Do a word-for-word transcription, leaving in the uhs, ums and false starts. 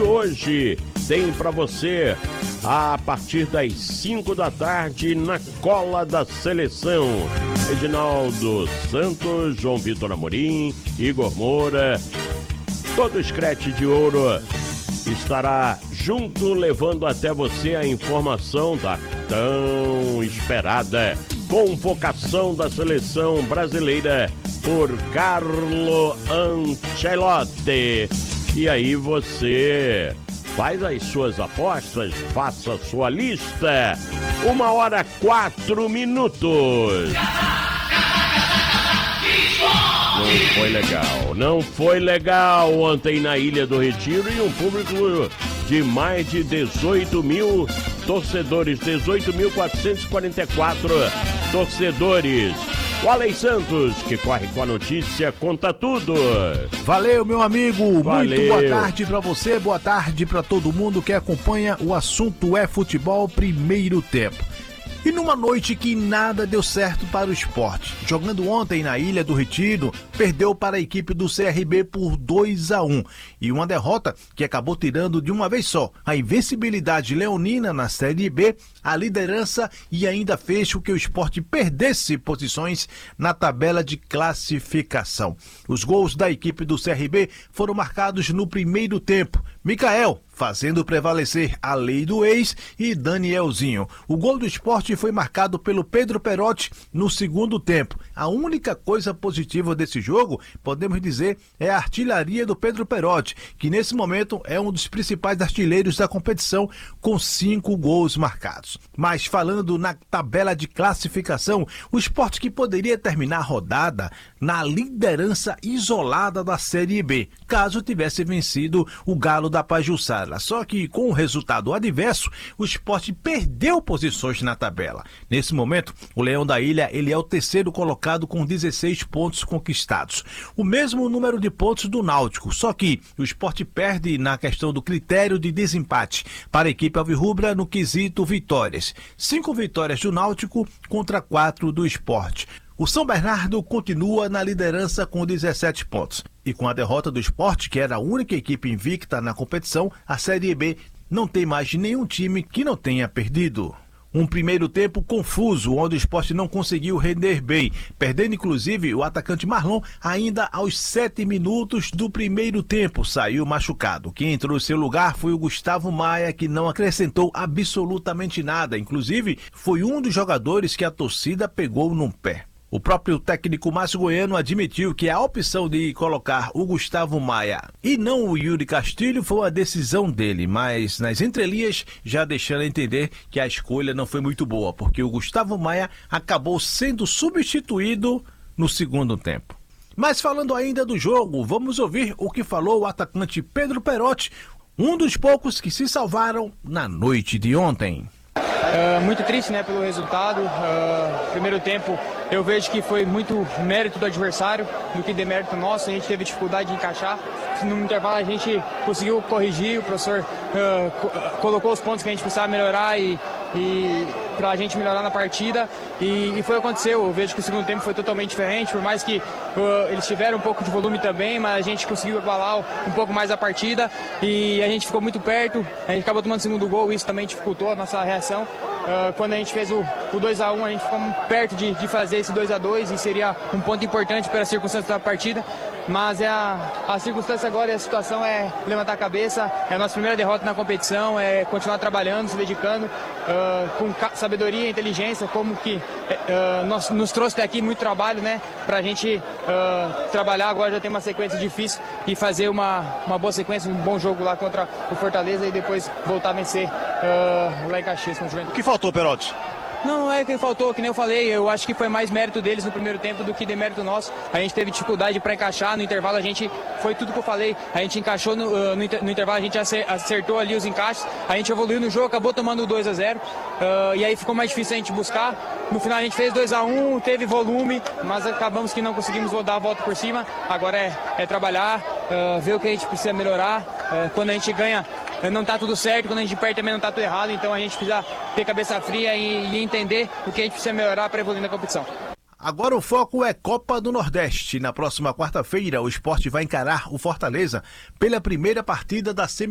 hoje tem para você a partir das cinco da tarde na Cola da Seleção. Reginaldo Santos, João Vitor Amorim, Igor Moura, todo o Scratch de Ouro estará junto, levando até você a informação da tão esperada convocação da seleção brasileira por Carlo Ancelotti. E aí você faz as suas apostas, faça a sua lista. Uma hora, quatro minutos. Não foi legal, não foi legal ontem na Ilha do Retiro e um público de mais de dezoito mil torcedores, dezoito mil quatrocentos e quarenta e quatro torcedores. O Alex Santos, que corre com a notícia, conta tudo. Valeu, meu amigo. Valeu. Muito boa tarde pra você, boa tarde pra todo mundo que acompanha o assunto é futebol primeiro tempo. E numa noite que nada deu certo para o esporte, jogando ontem na Ilha do Retiro, perdeu para a equipe do C R B por dois a um. E uma derrota que acabou tirando de uma vez só a invencibilidade leonina na Série B, a liderança e ainda fez com que o esporte perdesse posições na tabela de classificação. Os gols da equipe do C R B foram marcados no primeiro tempo. Micael fazendo prevalecer a lei do ex e Danielzinho. O gol do esporte foi marcado pelo Pedro Perotti no segundo tempo. A única coisa positiva desse jogo, podemos dizer, é a artilharia do Pedro Perotti, que nesse momento é um dos principais artilheiros da competição com cinco gols marcados. Mas falando na tabela de classificação, o esporte que poderia terminar a rodada na liderança isolada da Série B, caso tivesse vencido o Galo da Pajuçara. Só que com o resultado adverso, o esporte perdeu posições na tabela. Nesse momento, o Leão da Ilha ele é o terceiro colocado com dezesseis pontos conquistados. O mesmo número de pontos do Náutico, só que o esporte perde na questão do critério de desempate para a equipe alvirrubra no quesito vitórias. Cinco vitórias do Náutico contra quatro do esporte. O São Bernardo continua na liderança com dezessete pontos. E com a derrota do Sport, que era a única equipe invicta na competição, a Série B não tem mais nenhum time que não tenha perdido. Um primeiro tempo confuso, onde o Sport não conseguiu render bem, perdendo inclusive o atacante Marlon ainda aos sete minutos do primeiro tempo, saiu machucado. Quem entrou em seu lugar foi o Gustavo Maia, que não acrescentou absolutamente nada, inclusive foi um dos jogadores que a torcida pegou num pé. O próprio técnico Márcio Goiano admitiu que a opção de colocar o Gustavo Maia e não o Yuri Castilho foi a decisão dele, mas nas entrelinhas já deixando entender que a escolha não foi muito boa, porque o Gustavo Maia acabou sendo substituído no segundo tempo. Mas falando ainda do jogo, vamos ouvir o que falou o atacante Pedro Perotti, um dos poucos que se salvaram na noite de ontem. Uh, muito triste, né, pelo resultado. Uh, primeiro tempo eu vejo que foi muito mérito do adversário do que demérito nosso. A gente teve dificuldade de encaixar. No intervalo a gente conseguiu corrigir, o professor uh, co colocou os pontos que a gente precisava melhorar e, e para a gente melhorar na partida e, e foi o que aconteceu. Eu vejo que o segundo tempo foi totalmente diferente, por mais que uh, eles tiveram um pouco de volume também, mas a gente conseguiu igualar um pouco mais a partida e a gente ficou muito perto. A gente acabou tomando o segundo gol e isso também dificultou a nossa reação. Uh, quando a gente fez o, o dois a um, a gente ficou perto de, de fazer esse dois a dois e seria um ponto importante para a circunstância da partida, mas é a, a circunstância agora e a situação é levantar a cabeça, é a nossa primeira derrota na competição, é continuar trabalhando, se dedicando uh, com sabedoria e inteligência, como que uh, nós, nos trouxe até aqui muito trabalho, né, para a gente uh, trabalhar. Agora já tem uma sequência difícil e fazer uma, uma boa sequência, um bom jogo lá contra o Fortaleza e depois voltar a vencer uh, lá em Caxias com o Juventude. O que faltou, Perotti? Não, é que faltou, que nem eu falei, eu acho que foi mais mérito deles no primeiro tempo do que demérito nosso. A gente teve dificuldade para encaixar, no intervalo a gente, foi tudo que eu falei, a gente encaixou no, uh, no, inter, no intervalo, a gente acertou ali os encaixes, a gente evoluiu no jogo, acabou tomando dois a zero, uh, e aí ficou mais difícil a gente buscar. No final a gente fez dois a um, teve volume, mas acabamos que não conseguimos dar a volta por cima. Agora é, é trabalhar, uh, ver o que a gente precisa melhorar. Uh, quando a gente ganha, não tá tudo certo, quando a gente perde também não tá tudo errado, então a gente precisa ter cabeça fria e, e entender o que a gente precisa melhorar para evoluir na competição. Agora o foco é Copa do Nordeste. Na próxima quarta-feira, o Sport vai encarar o Fortaleza pela primeira partida da semifinal.